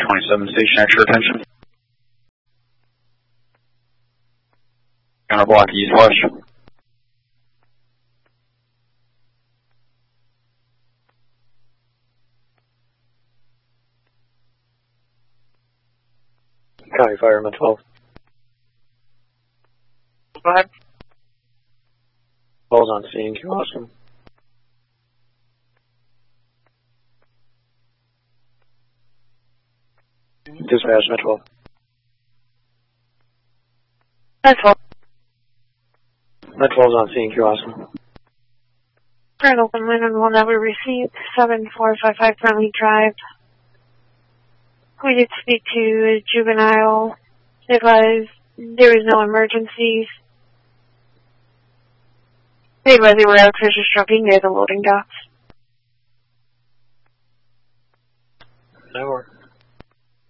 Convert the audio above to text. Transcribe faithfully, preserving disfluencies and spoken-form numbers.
twenty-seven station at your attention. Counter block east west. County Fireman twelve. Go ahead. twelve's on scene, Q Oscar. Dispatch, Met twelve. Met twelve. Met twelve's on scene, Q Oscar. Current open line on one that we received, seven four five five Friendly Drive. We did speak to a juvenile. It was, there was no emergencies. They were, they were out treasure stripping near the loading docks. No more.